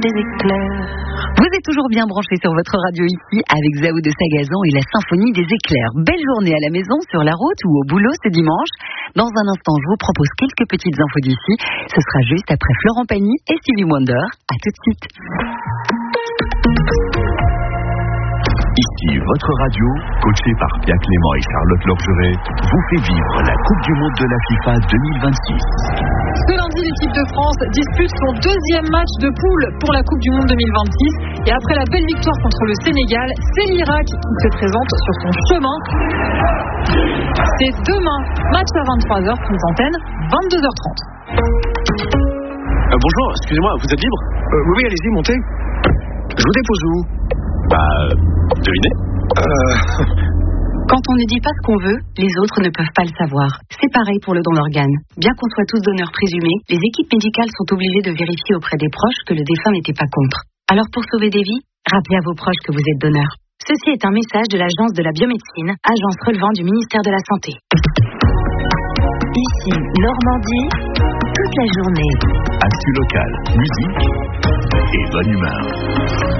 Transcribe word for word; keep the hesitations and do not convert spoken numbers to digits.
des éclairs. Vous êtes toujours bien branchés sur votre radio ici avec Zao de Sagazan et la symphonie des éclairs. Belle journée à la maison, sur la route ou au boulot ce dimanche. Dans un instant, je vous propose quelques petites infos d'ici. Ce sera juste après Florent Pagny et Stevie Wonder. À tout de suite. Ici, votre radio, coachée par Pierre Clément et Charlotte Lorgeret, vous fait vivre la Coupe du Monde de la FIFA deux mille vingt-six. Ce lundi, l'équipe de France dispute son deuxième match de poule pour la Coupe du Monde deux mille vingt-six. Et après la belle victoire contre le Sénégal, c'est l'Irak qui se présente sur son chemin. C'est demain, match à vingt-trois heures, prise d'antenne, vingt-deux heures trente. Euh, bonjour, excusez-moi, vous êtes libre euh, Oui, oui, allez-y, montez. Je vous dépose où Bah, devinez. Euh... Quand on ne dit pas ce qu'on veut, les autres ne peuvent pas le savoir. C'est pareil pour le don d'organes. Bien qu'on soit tous donneurs présumés, les équipes médicales sont obligées de vérifier auprès des proches que le défunt n'était pas contre. Alors pour sauver des vies, rappelez à vos proches que vous êtes donneur. Ceci est un message de l'Agence de la biomédecine, agence relevant du ministère de la Santé. Ici, Normandie, toute la journée. Actu local, musique et bonne humeur.